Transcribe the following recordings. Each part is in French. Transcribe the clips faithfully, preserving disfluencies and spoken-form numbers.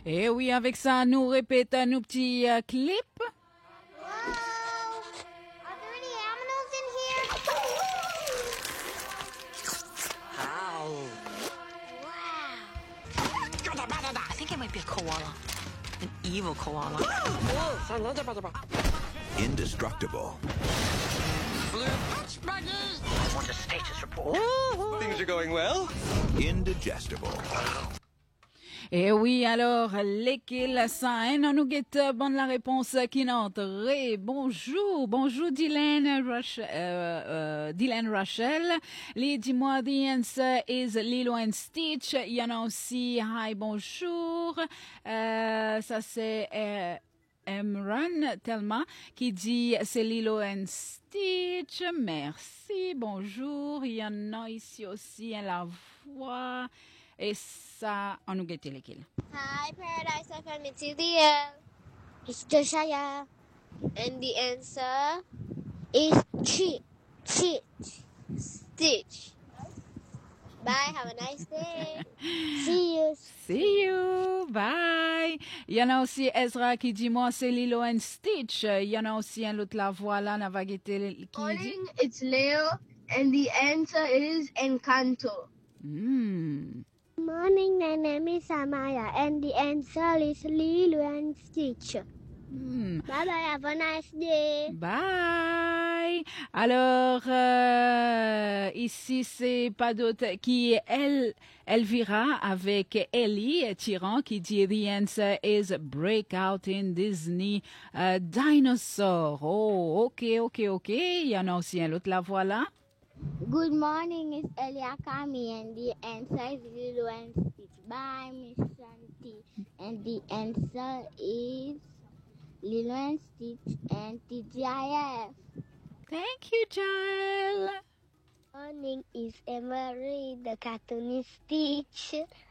Et oui, avec ça, nous répétons nos petits euh, clips. Whoa! Are there any aminals in here? Ow. Wow! I think it might be a koala. An evil koala. Indestructible. What's a status report? Things are going well. Indigestible. Et oui, alors, lesquels ça, hein, on nous guette bonne la réponse qui n'entre. Bonjour, bonjour Dylan, Rush, euh, euh, Dylan Rachel. Les dis-moi, the answer is Lilo and Stitch. Il y en a aussi, hi, bonjour. Euh, ça c'est euh, Emran Thelma qui dit c'est Lilo and Stitch. Merci, bonjour. Il y en a ici aussi, hein, la voix. Et ça, on nous guette lesquels. Hi, Paradise F M. It's Udea. It's Josiah. And the answer is Cheat, Cheat, Stitch. Bye. Have a nice day. See you. See you, bye. Il y en a aussi Ezra qui dit moi c'est Lilo and Stitch. Il y en a aussi un autre la voix là, n'a pas guetté qui dit. Morning, it's Leo, and the answer is Encanto. Hmm. Morning, my name is Samaya, and the answer is Lilo and Stitch. Hmm. Bye bye, have a nice day. Bye. Alors, euh, ici, c'est pas d'autre qui est El, Elvira avec Ellie Tyran qui dit the answer is Breakout in Disney uh, Dinosaur. Oh, ok, ok, ok. Il y en a aussi un autre, la voilà. Good morning, it's Elia Kami, and the answer is Lilo and Stitch. Bye, Miss Shanti. And the answer is Lilo and Stitch and T G I F. Thank you, Jael. Morning is Emery, the cartoonist Stitch.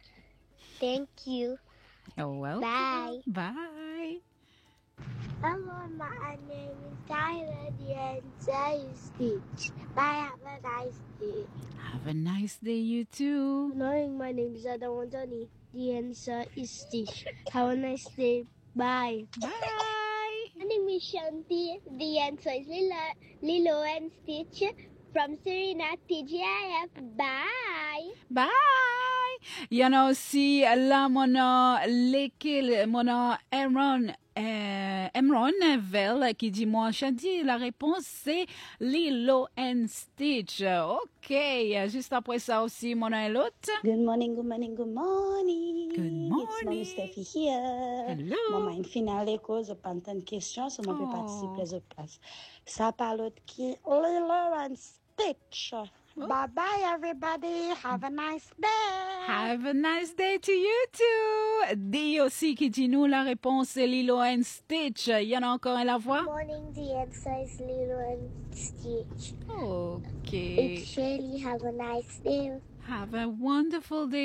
Thank you. Oh, well. Bye. Bye. Hello, my name is Tyler. The answer is Stitch. Bye, have a nice day. Have a nice day, you too. Good morning, my name is Adam Johnny. The answer is Stitch. Have a nice day. Bye. Bye. My name is Shanti. The answer is Lilo, Lilo and Stitch from Serena T G I F. Bye. Bye. Il y en a aussi là, mon nom, lesquels, mon nom, Aaron, euh, Emron Vel, qui dit, moi, Shadi, la réponse, c'est Lilo and Stitch. OK. Juste après ça aussi, mon nom est l'autre. Good morning, good morning, good morning. Good morning. It's Mommy Steffi here. Hello. Maman, une finale écho, je pas une question, so moi, je peux Oh. participer aux places. Ça parle qui Lilo and Stitch. Bye bye, everybody. Have a nice day. Have a nice day to you too. Dis aussi qui dit nous la réponse, c'est Lilo and Stitch. Il y en a encore un la voix? Morning, the answer is Lilo and Stitch. OK. It's Shirley. Have a nice day. Have a wonderful day.